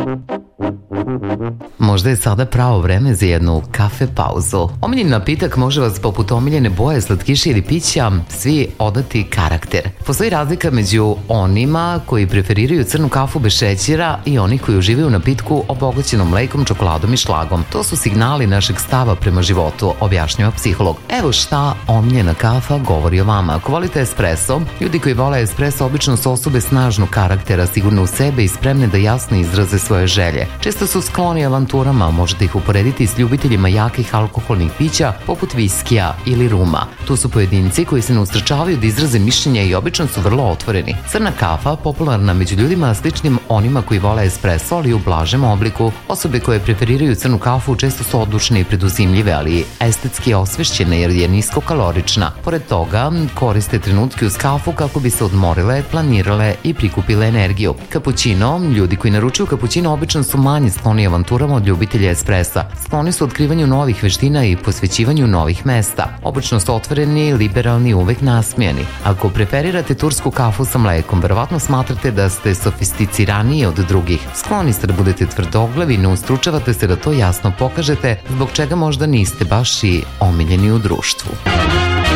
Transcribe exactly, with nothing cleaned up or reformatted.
Možda je sada pravo vreme za jednu kafe pauzu. Omiljeni napitak može vas poput omiljene boje, slatkiša ili pića svi odati karakter. Postoji razlika među onima koji preferiraju crnu kafu bez šećera i onih koji uživaju u napitku obogaćenom mlekom, čokoladom i šlagom. To su signali našeg stava prema životu, objašnjava psiholog. Evo šta omiljena kafa govori o vama. Ako volite espresso, ljudi koji vole espresso obično su osobe snažnog karaktera, sigurne u sebe i spremne da jasno izraze svoje želje. Često su skloni avanturama, možete ih uporediti s ljubiteljima jakih alkoholnih pića poput viskija ili ruma. Tu su pojedinci koji se ne ustračavaju da izraze mišljenja i obično su vrlo otvoreni. Crna kafa, popularna među ljudima sličnim onima koji vole espresso, ali u blažem obliku. Osobe koje preferiraju crnu kafu često su odlučne i preduzimljive, ali estetski osvešćene jer je niskokalorična. Pored toga, koriste trenutke uz kafu kako bi se odmorile, planirale i prikupile energiju. Kapućino, ljudi koji naručuju kapućino obično su manje skloni avanturama od ljubitelja espressa. Skloni su otkrivanju novih veština i posvećivanju novih mesta. Obično su otvoreni, liberalni, uvek nasmijani. Ako preferirate tursku kafu sa mlekom, verovatno smatrate da ste sofisticiraniji od drugih. Skloni ste da budete tvrdoglavi i ne ustručavate se da to jasno pokažete, zbog čega možda niste baš i omiljeni u društvu.